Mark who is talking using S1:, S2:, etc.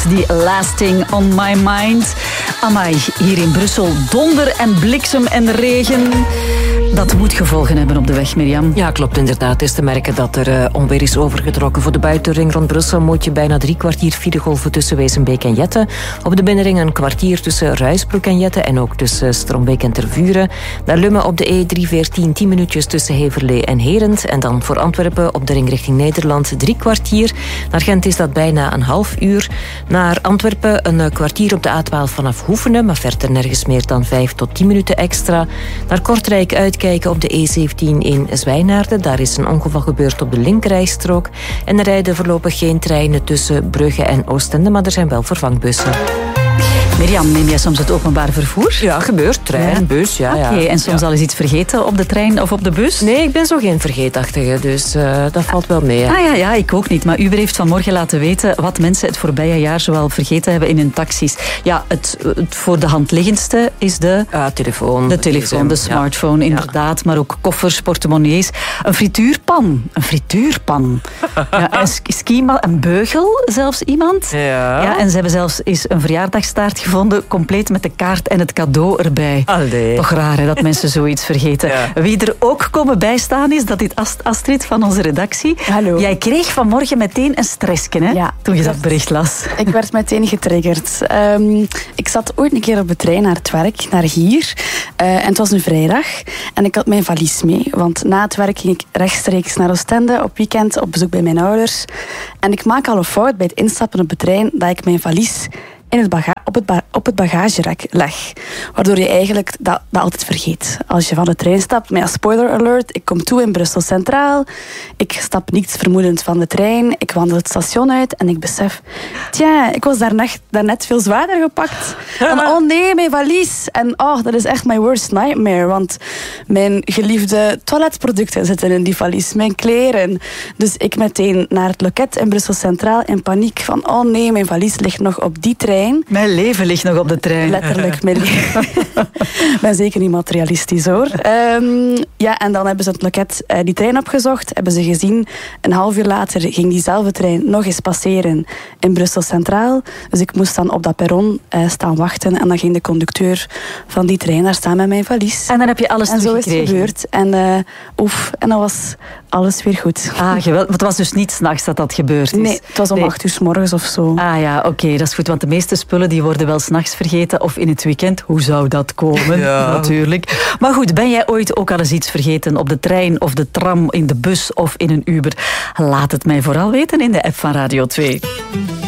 S1: die Lasting on My Mind. Amai, hier in Brussel donder en bliksem en regen. Dat moet gevolgen hebben op de weg, Mirjam.
S2: Ja, klopt inderdaad. Het is te merken dat er onweer is overgetrokken. Voor de buitenring rond Brussel moet je bijna 3 kwartier filegolven tussen Wezenbeek en Jette. Op de binnenring een kwartier tussen Ruisbroek en Jette en ook tussen Strombeek en Tervuren. Naar Lummen op de E314 10 minuutjes tussen Heverlee en Herent. En dan voor Antwerpen op de ring richting Nederland 3 kwartier. Naar Gent is dat bijna een half uur. Naar Antwerpen een kwartier op de A12 vanaf Hoefenen, maar verder nergens meer dan 5 tot 10 minuten extra. Naar Kortrijk uitkijken op de E17 in Zwijnaarden. Daar is een ongeval gebeurd op de linkerrijstrook. En er rijden voorlopig geen treinen tussen Brugge en Oostende, maar er zijn wel vervangbussen.
S1: Mirjam, neem jij soms het openbaar vervoer?
S2: Ja, gebeurt. Trein, bus, ja.
S1: Oké, en soms al eens iets vergeten op de trein of op de bus?
S2: Nee, ik ben zo geen vergeetachtige, dus dat valt wel mee.
S1: Ja, ik ook niet. Maar Uber heeft vanmorgen laten weten wat mensen het voorbije jaar zoal vergeten hebben in hun taxis. Ja, het voor de hand liggendste is de
S2: telefoon.
S1: De telefoon, de smartphone, inderdaad. Maar ook koffers, portemonnees. Een frituurpan. Ja, een skimal, een beugel zelfs iemand. Ja, en ze hebben zelfs eens een verjaardagstaart gevonden, compleet met de kaart en het cadeau erbij.
S2: Allee.
S1: Toch raar hè, dat mensen zoiets vergeten. Ja. Wie er ook komen bijstaan is, dat is Astrid van onze redactie.
S3: Hallo.
S1: Jij kreeg vanmorgen meteen een stressje, hè?
S3: Ja,
S1: toen je dat bericht las.
S3: Ik werd meteen getriggerd. Ik zat ooit een keer op de trein naar het werk, naar hier. En het was een vrijdag. En ik had mijn valies mee. Want na het werk ging ik rechtstreeks naar Oostende op weekend op bezoek bij mijn ouders. En ik maak al een fout bij het instappen op de trein dat ik mijn valies op het bagagerek leg. Waardoor je eigenlijk dat altijd vergeet. Als je van de trein stapt. Maar ja, spoiler alert. Ik kom toe in Brussel Centraal. Ik stap niets vermoedend van de trein. Ik wandel het station uit. En ik besef... ik was daarnet veel zwaarder gepakt. En oh nee, mijn valies. En dat is echt my worst nightmare. Want mijn geliefde toiletproducten zitten in die valies. Mijn kleren. Dus ik meteen naar het loket in Brussel Centraal in paniek. Van oh nee, mijn valies ligt nog op die trein.
S1: Mijn leven ligt nog op de trein.
S3: Letterlijk, mijn leven. Ik ben zeker niet materialistisch, hoor. En dan hebben ze het loket die trein opgezocht. Hebben ze gezien. Een half uur later ging diezelfde trein nog eens passeren in Brussel Centraal. Dus ik moest dan op dat perron staan wachten. En dan ging de conducteur van die trein daar staan met mijn valies.
S1: En dan heb je alles teruggekregen.
S3: En zo is het gebeurd. En dan was alles weer goed.
S1: Geweldig. Het was dus niet 's nachts dat gebeurd is?
S3: Nee, het was om 8 uur 's morgens of zo.
S1: Oké, dat is goed. Want de meeste spullen die worden wel 's nachts vergeten of in het weekend. Hoe zou dat komen? Ja. Natuurlijk. Maar goed, ben jij ooit ook al eens iets vergeten op de trein of de tram, in de bus of in een Uber? Laat het mij vooral weten in de app van Radio 2.